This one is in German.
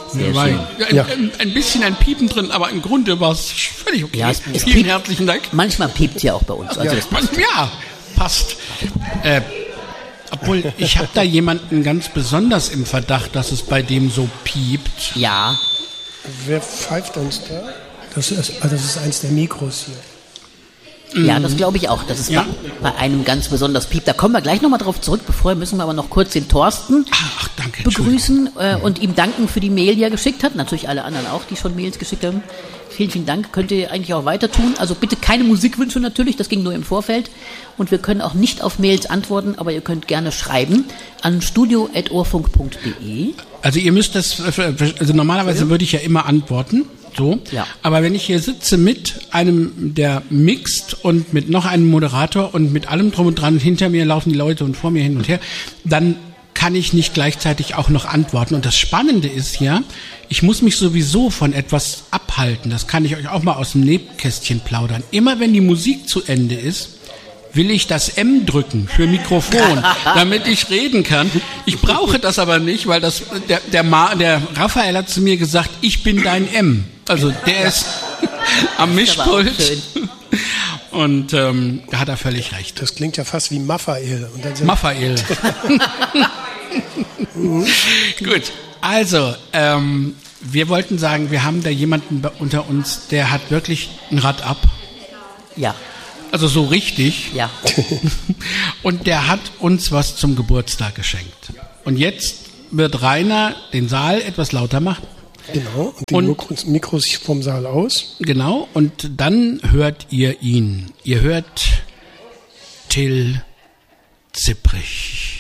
Sehr schön. Ein bisschen ein Piepen drin, aber im Grunde war es völlig okay. Ja, Vielen herzlichen Dank. Manchmal piept ja auch bei uns. Also das passt. Ja, passt. Obwohl, ich habe da jemanden ganz besonders im Verdacht, dass es bei dem so piept. Ja. Wer pfeift uns da? Das ist eins der Mikros hier. Ja, das glaube ich auch. Das ist bei einem ganz besonders piept. Da kommen wir gleich nochmal drauf zurück. Bevor müssen wir aber noch kurz den Thorsten begrüßen und ihm danken für die Mail, die er geschickt hat. Natürlich alle anderen auch, die schon Mails geschickt haben. Vielen, vielen Dank. Könnt ihr eigentlich auch weiter tun. Also bitte keine Musikwünsche natürlich, das ging nur im Vorfeld. Und wir können auch nicht auf Mails antworten, aber ihr könnt gerne schreiben an studio@ohrfunk.de. Also ihr müsst das, also normalerweise würde ich ja immer antworten. So. Ja. Aber wenn ich hier sitze mit einem, der mixt und mit noch einem Moderator und mit allem drum und dran, und hinter mir laufen die Leute und vor mir hin und her, dann kann ich nicht gleichzeitig auch noch antworten. Und das Spannende ist ja, ich muss mich sowieso von etwas abhalten. Das kann ich euch auch mal aus dem Nähkästchen plaudern. Immer wenn die Musik zu Ende ist, will ich das M drücken für Mikrofon, damit ich reden kann. Ich brauche das aber nicht, weil das der Raphael hat zu mir gesagt, ich bin dein M. Also der ist am Mischpult. Und da hat er völlig recht. Das klingt ja fast wie Maffael. Maffael. Gut, also wir wollten sagen, wir haben da jemanden unter uns, der hat wirklich ein Rad ab. Ja. Also so richtig. Ja. Und der hat uns was zum Geburtstag geschenkt. Und jetzt wird Rainer den Saal etwas lauter machen. Genau, und die Mikros vom Saal aus. Genau, und dann hört ihr ihn. Ihr hört Till Zipprich.